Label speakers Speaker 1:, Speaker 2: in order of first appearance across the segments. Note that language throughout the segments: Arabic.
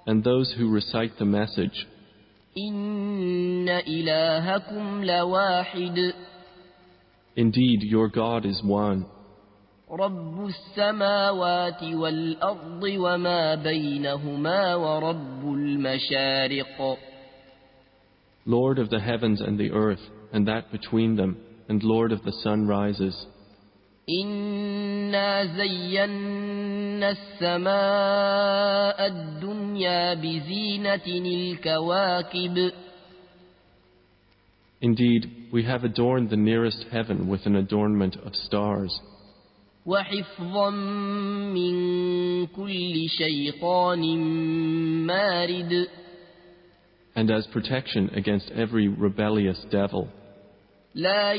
Speaker 1: and those who recite the message.
Speaker 2: إن إلهكم لواحد.
Speaker 1: Indeed, your God is one.
Speaker 2: رب السماوات والأرض وما بينهما ورب المشارق.
Speaker 1: Lord of the heavens and the earth, and that between them, and Lord of the sunrises.
Speaker 2: إنا زينا السماء الدنيا بزينة الكواكب.
Speaker 1: Indeed, we have adorned the nearest heaven with an adornment of stars.
Speaker 2: وحفظا من كل شيطان مارد.
Speaker 1: And as protection against every rebellious devil.
Speaker 2: لا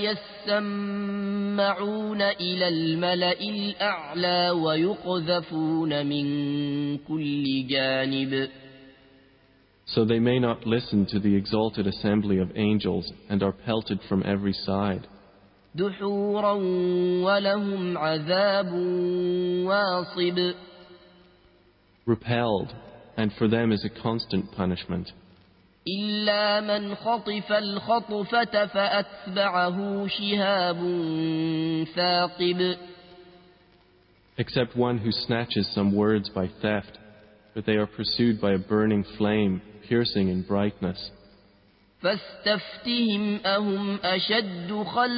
Speaker 2: يسمعون إلى الملأ الأعلى ويقذفون من كل جانب.
Speaker 1: So they may not listen to the exalted assembly of angels and are pelted from every side.
Speaker 2: دحورا ولهم عذاب واصب.
Speaker 1: Repelled, and for them is a constant punishment.
Speaker 2: إلا من خطف الخطفة فأتبعه شهاب ثاقب.
Speaker 1: Except one who snatches some words by theft, but they are pursued by a burning flame, piercing in brightness.
Speaker 2: فاستفتهم أهم أشد خلقا